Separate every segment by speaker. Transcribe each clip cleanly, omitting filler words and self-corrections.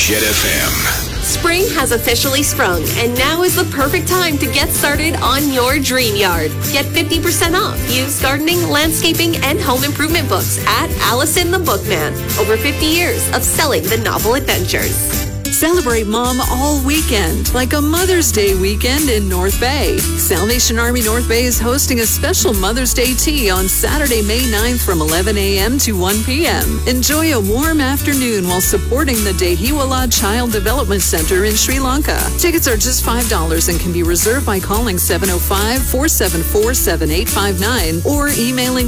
Speaker 1: Jet FM.
Speaker 2: Spring has officially sprung, and now is the perfect time to get started on your dream yard. Get 50% off used gardening, landscaping, and home improvement books at Allison the Bookman. Over 50 years of selling the novel adventures.
Speaker 3: Celebrate Mom all weekend, like a Mother's Day weekend in North Bay. Salvation Army North Bay is hosting a special Mother's Day tea on Saturday, May 9th from 11 a.m. to 1 p.m. Enjoy a warm afternoon while supporting the Dehiwala Child Development Center in Sri Lanka. Tickets are just $5 and can be reserved by calling 705-474-7859 or emailing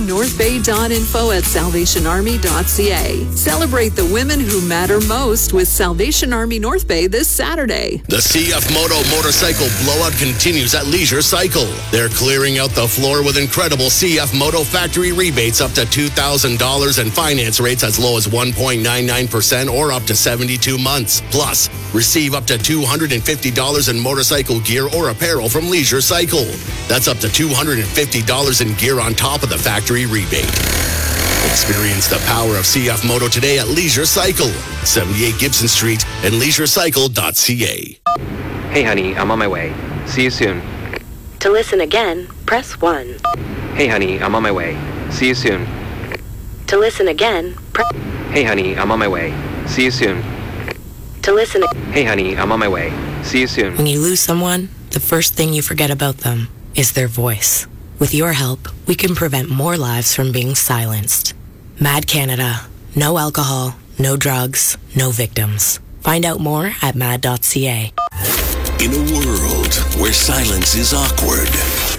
Speaker 3: northbay.info@salvationarmy.ca. Celebrate the women who matter most with Salvation Army North Bay this Saturday.
Speaker 4: The CF Moto motorcycle blowout continues at Leisure Cycle. They're clearing out the floor with incredible CF Moto factory rebates up to $2,000 and finance rates as low as 1.99% or up to 72 months. Plus, receive up to $250 in motorcycle gear or apparel from Leisure Cycle. That's up to $250 in gear on top of the factory rebate. Experience the power of CF Moto today at Leisure Cycle, 78 Gibson Street and leisurecycle.ca.
Speaker 5: Hey honey, I'm on my way. See you soon.
Speaker 2: To listen again, press 1.
Speaker 5: Hey honey, I'm on my way. See you soon.
Speaker 2: To listen again, press...
Speaker 5: Hey honey, I'm on my way. See you soon.
Speaker 2: To listen...
Speaker 5: Hey honey, I'm on my way. See you soon.
Speaker 6: When you lose someone, the first thing you forget about them is their voice. With your help, we can prevent more lives from being silenced. Mad Canada. No alcohol, no drugs, no victims. Find out more at mad.ca.
Speaker 1: In a world where silence is awkward,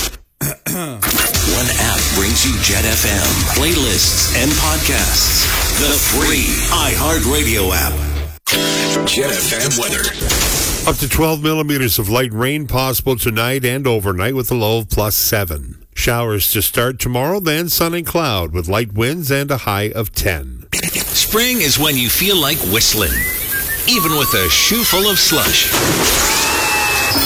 Speaker 1: one app brings you Jet FM, playlists, and podcasts. The free iHeartRadio app. Jet FM weather.
Speaker 7: Up to 12 millimeters of light rain possible tonight and overnight with a low of +7. Showers to start tomorrow, then sun and cloud with light winds and a high of 10.
Speaker 1: Spring is when you feel like whistling, even with a shoe full of slush.